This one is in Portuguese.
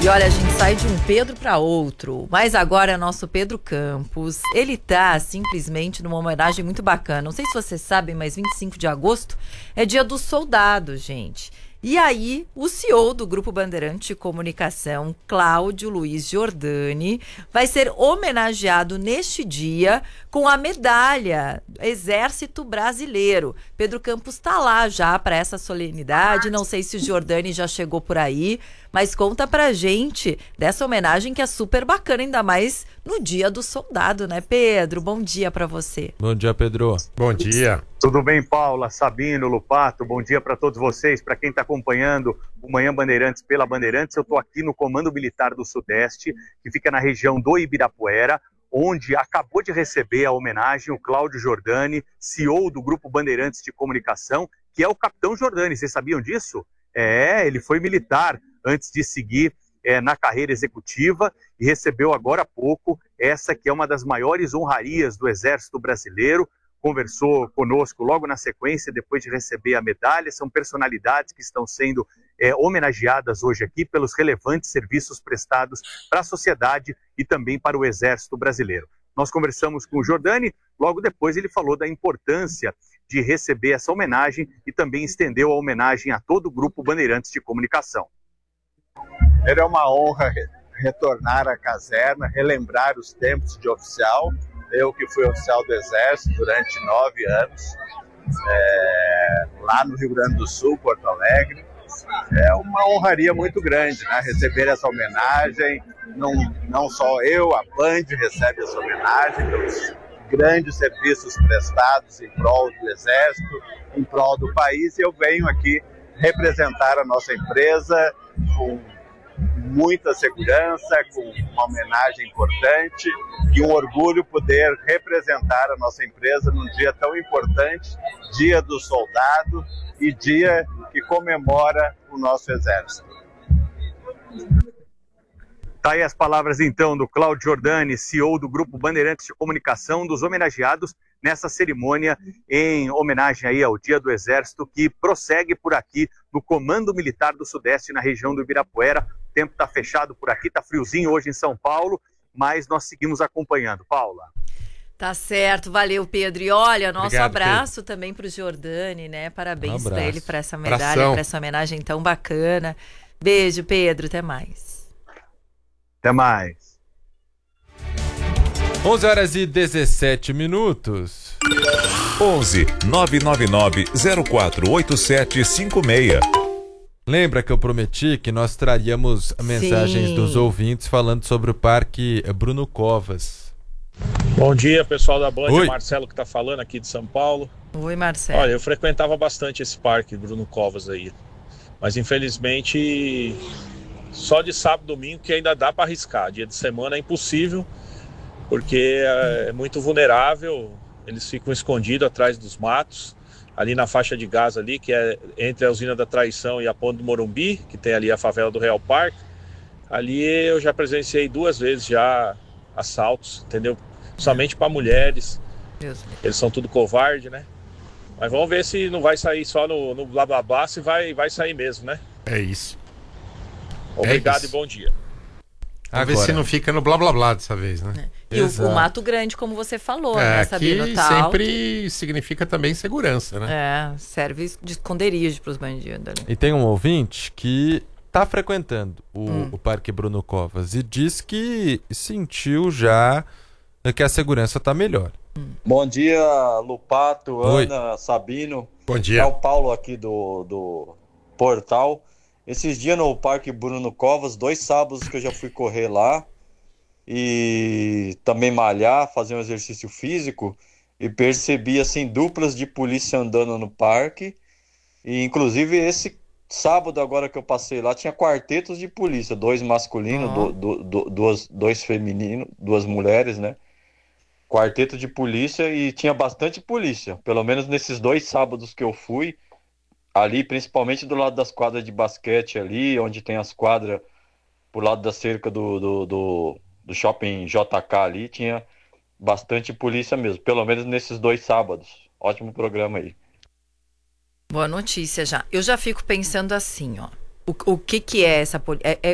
E olha, a gente sai de um Pedro para outro, mas agora é nosso Pedro Campos. Ele tá simplesmente numa homenagem muito bacana. Não sei se vocês sabem, mas 25 de agosto é dia do soldado, gente. E aí, o CEO do Grupo Bandeirante de Comunicação, Cláudio Luiz Giordani, vai ser homenageado neste dia com a medalha Exército Brasileiro. Pedro Campos está lá já para essa solenidade. Não sei se o Giordani já chegou por aí, mas conta pra gente dessa homenagem que é super bacana, ainda mais no Dia do Soldado, né, Pedro? Bom dia para você. Bom dia, Pedro. Bom dia. Tudo bem, Paula, Sabino, Lupato? Bom dia para todos vocês. Para quem está acompanhando o Manhã Bandeirantes pela Bandeirantes, eu estou aqui no Comando Militar do Sudeste, que fica na região do Ibirapuera, onde acabou de receber a homenagem o Cláudio Giordani, CEO do Grupo Bandeirantes de Comunicação, que é o Capitão Giordani. Vocês sabiam disso? Ele foi militar antes de seguir na carreira executiva e recebeu agora há pouco essa que é uma das maiores honrarias do Exército Brasileiro. Conversou conosco logo na sequência, depois de receber a medalha. São personalidades que estão sendo homenageadas hoje aqui pelos relevantes serviços prestados para a sociedade e também para o Exército Brasileiro. Nós conversamos com o Giordani, logo depois ele falou da importância de receber essa homenagem e também estendeu a homenagem a todo o Grupo Bandeirantes de Comunicação. Era uma honra retornar à caserna, relembrar os tempos de oficial. Eu que fui oficial do Exército durante 9 anos, lá no Rio Grande do Sul, Porto Alegre. É uma honraria muito grande, né? Receber essa homenagem. Não só eu, a Band recebe essa homenagem pelos grandes serviços prestados em prol do Exército, em prol do país. E eu venho aqui representar a nossa empresa com muita segurança, com uma homenagem importante e um orgulho poder representar a nossa empresa num dia tão importante, Dia do Soldado e dia que comemora o nosso Exército. Tá aí as palavras então do Cláudio Giordani, CEO do Grupo Bandeirantes de Comunicação, dos homenageados nessa cerimônia em homenagem aí ao Dia do Exército, que prossegue por aqui no Comando Militar do Sudeste, na região do Ibirapuera. O tempo está fechado por aqui, está friozinho hoje em São Paulo, mas nós seguimos acompanhando. Paula. Tá certo, valeu, Pedro. E olha, nosso Obrigado, abraço Pedro. também pro Giordani, né? Parabéns Um para abraço. ele, por essa medalha, por essa homenagem tão bacana. Beijo, Pedro, até mais. Até mais. 11h17. 11 999 048756. Lembra que eu prometi que nós traríamos mensagens Sim. dos ouvintes falando sobre o Parque Bruno Covas. Bom dia, pessoal da Band. Oi. É Marcelo que está falando aqui de São Paulo. Oi, Marcelo. Olha, eu frequentava bastante esse parque Bruno Covas aí, mas infelizmente só de sábado e domingo que ainda dá para arriscar. Dia de semana é impossível, porque é muito vulnerável. Eles ficam escondidos atrás dos matos, ali na faixa de gás ali, que é entre a usina da Traição e a Ponte do Morumbi, que tem ali a favela do Real Parque. Ali eu já presenciei 2 vezes já assaltos, entendeu? Somente para mulheres. Deus. Eles são tudo covarde, né? Mas vamos ver se não vai sair só no blá blá blá, se vai sair mesmo, né? É isso. Obrigado isso. e bom dia. Vamos ver se não fica no blá blá blá dessa vez, né? E o Exato. Mato Grande, como você falou, né, Sabino? Que Tá sempre significa também segurança, né? serve de esconderijo pros bandidos ali. E tem um ouvinte que está frequentando o Parque Bruno Covas e diz que sentiu já que a segurança está melhor. Bom dia, Lupato, Oi. Ana, Sabino. Bom É dia. o Paulo aqui do Portal. Esses dias no Parque Bruno Covas, 2 sábados que eu já fui correr lá e também malhar, fazer um exercício físico, e percebi assim duplas de polícia andando no parque. E inclusive esse sábado agora que eu passei lá tinha quartetos de polícia, 2 masculinos, 2 femininos, 2 mulheres, né? Quarteto de polícia, e tinha bastante polícia, pelo menos nesses 2 sábados que eu fui, ali principalmente do lado das quadras de basquete ali, onde tem as quadras pro lado da cerca do shopping JK ali, tinha bastante polícia mesmo, pelo menos nesses 2 sábados. Ótimo programa aí. Boa notícia já. Eu já fico pensando assim, ó. O que é essa polícia?